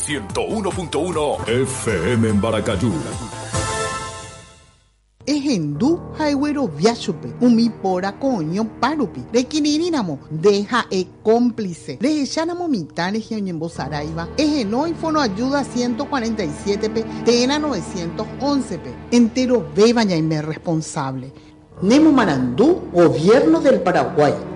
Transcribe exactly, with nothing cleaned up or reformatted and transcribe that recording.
ciento uno punto uno F M en Baracayú. Ejendu Highway Viachupe, Umi Pora Coño Parupi, Requirirínamo, deja e cómplice, Rejánamo Mitanes y Saraiva, Ejenoi Fono Ayuda ciento cuarenta y siete P, Tena novecientos once P, entero bebaña y me responsable. Nemo Marandú, Gobierno del Paraguay.